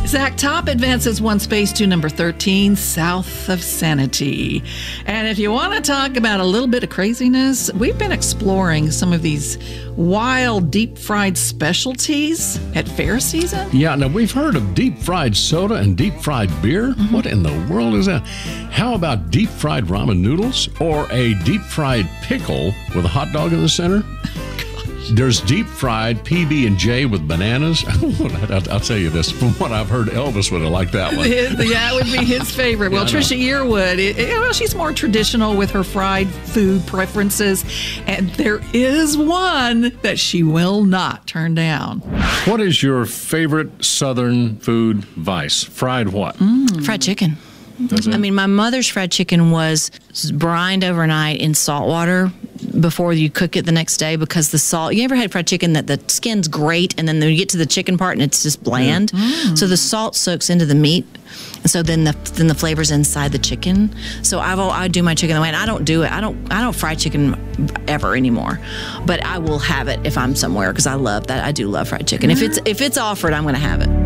Zach, top advances one space to number 13, South of Sanity. And if you want to talk about a little bit of craziness, we've been exploring some of these wild deep fried specialties at fair season. Yeah, now we've heard of deep fried soda and deep fried beer. What in the world is that? How about deep fried ramen noodles or a deep fried pickle with a hot dog in the center? There's deep fried PB&J with bananas. I'll tell you this, from what I've heard, Elvis would have liked that one. That would be his favorite. Well, Trisha Yearwood, she's more traditional with her fried food preferences, and there is one that she will not turn down. What is your favorite Southern food vice? Fried what? Fried chicken. I mean, my mother's fried chicken was brined overnight in salt water before you cook it the next day, because the salt, you ever had fried chicken that the skin's great and then you get to the chicken part and it's just bland? So the salt soaks into the meat, and so then the flavor's inside the chicken. So I do my chicken that way, and I don't fry chicken ever anymore, but I will have it if I'm somewhere, because I love that. I do love fried chicken. If it's offered, I'm going to have it.